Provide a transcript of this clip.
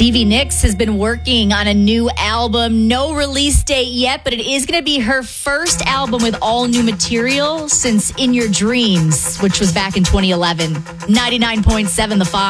Stevie Nicks has been working on a new album. No release date yet, but it is going to be her first album with all new material since In Your Dreams, which was back in 2011. 99.7 The Fox.